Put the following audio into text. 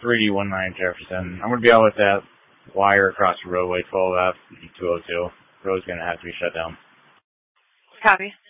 319 Jefferson. I'm going to be out with that wire across the roadway, 12F, 202. Road's going to have to be shut down. Copy.